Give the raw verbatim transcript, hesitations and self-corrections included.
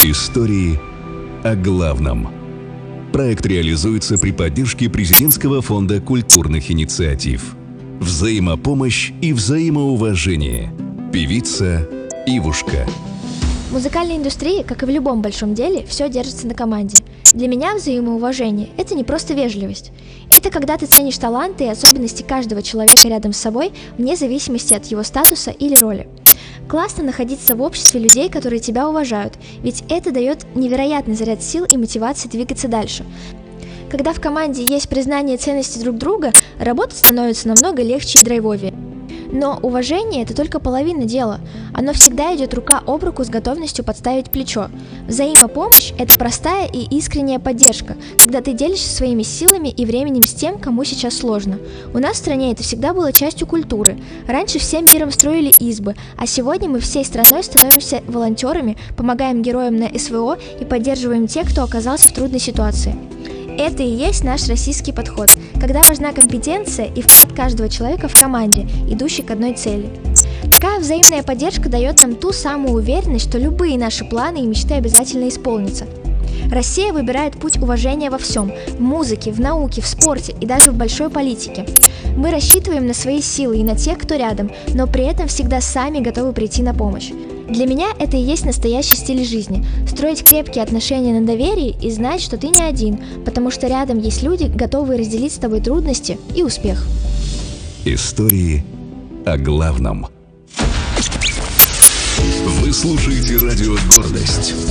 Истории о главном. Проект реализуется при поддержке Президентского фонда культурных инициатив. Взаимопомощь и взаимоуважение. Певица Ивушка. В музыкальной индустрии, как и в любом большом деле, все держится на команде. Для меня взаимоуважение – это не просто вежливость. Это когда ты ценишь таланты и особенности каждого человека рядом с собой, вне зависимости от его статуса или роли. Классно находиться в обществе людей, которые тебя уважают, ведь это дает невероятный заряд сил и мотивации двигаться дальше. Когда в команде есть признание ценности друг друга, работа становится намного легче и драйвовее. Но уважение – это только половина дела. Оно всегда идет рука об руку с готовностью подставить плечо. Взаимопомощь – это простая и искренняя поддержка, когда ты делишься своими силами и временем с тем, кому сейчас сложно. У нас в стране это всегда было частью культуры. Раньше всем миром строили избы, а сегодня мы всей страной становимся волонтерами, помогаем героям на эс вэ о и поддерживаем тех, кто оказался в трудной ситуации. Это и есть наш российский подход, когда важна компетенция и вклад каждого человека в команде, идущей к одной цели. Такая взаимная поддержка дает нам ту самую уверенность, что любые наши планы и мечты обязательно исполнятся. Россия выбирает путь уважения во всем – в музыке, в науке, в спорте и даже в большой политике. Мы рассчитываем на свои силы и на тех, кто рядом, но при этом всегда сами готовы прийти на помощь. Для меня это и есть настоящий стиль жизни – строить крепкие отношения на доверии и знать, что ты не один, потому что рядом есть люди, готовые разделить с тобой трудности и успех. Истории о главном. Вы слушаете радио «Гордость».